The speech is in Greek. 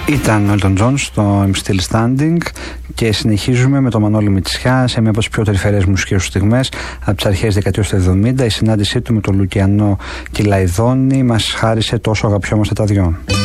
Ήταν ο Elton John στο I'm Still Standing και συνεχίζουμε με τον Μανώλη Μητσιά σε μια από τις πιο τρυφερές μουσικές του στιγμές από τις αρχές δεκαετίας του 70. Η συνάντησή του με τον Λουκιανό Κυλαϊδόνη μας χάρισε τόσο αγαπιόμαστε τα δυο.